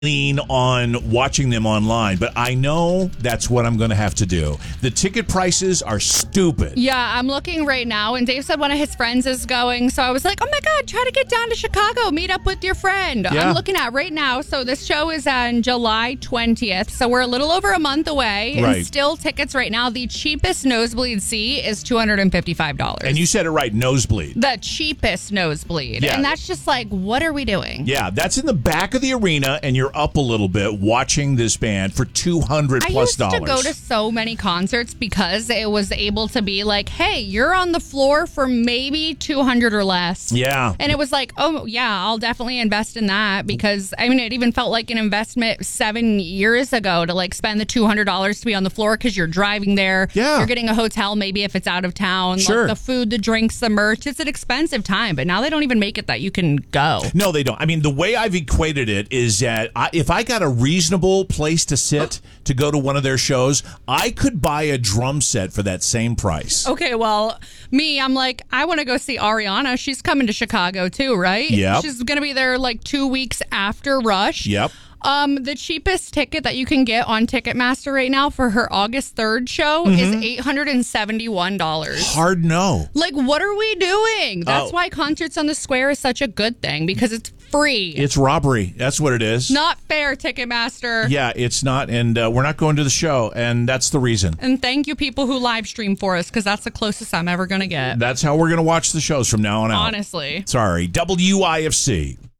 lean on watching them online, but I know that's what I'm going to have to do. The ticket prices are stupid. Yeah, I'm looking right now, and Dave said one of his friends is going, so I was like, oh my God, try to get down to Chicago, meet up with your friend. Yeah. I'm looking at right now, so this show is on July 20th, so we're a little over a month away, Right. and still tickets right now, the cheapest nosebleed seat is $255. And you said it right, nosebleed. The cheapest nosebleed. Yeah. And that's just like, what are we doing? Yeah, that's in the back of the arena, and you're up a little bit watching this band for $200 I plus used to go to so many concerts because it was able to be like, hey, you're on the floor for maybe $200 or less. Yeah. And it was like, oh, yeah, I'll definitely invest in that because, I mean, it even felt like an investment 7 years ago to like spend the $200 to be on the floor because you're driving there. Yeah. You're getting a hotel maybe if it's out of town. Sure. Like the food, the drinks, the merch. It's an expensive time, but now they don't even make it that you can go. No, they don't. I mean, the way I've equated it is that if I got a reasonable place to sit to go to one of their shows, I could buy a drum set for that same price. Okay, well, I'm like, I want to go see Ariana. She's coming to Chicago too, right? Yep. She's going to be there like 2 weeks after Rush. Yep. The cheapest ticket that you can get on Ticketmaster right now for her August 3rd show is $871. Hard no. Like, what are we doing? That's why Concerts on the Square is such a good thing because it's free. It's robbery. That's what it is. Not fair, Ticketmaster. Yeah, it's not. And we're not going to the show. And that's the reason. And thank you, people who live stream for us, because that's the closest I'm ever going to get. That's how we're going to watch the shows from now on out. Honestly. Sorry. WIFC.